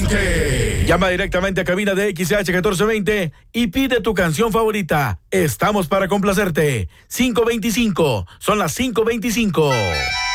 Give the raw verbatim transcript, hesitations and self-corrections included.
veinte. Llama directamente a cabina de X H catorce veinte y pide tu canción favorita. Estamos para complacerte. cinco veinticinco. Son las cinco veinticinco.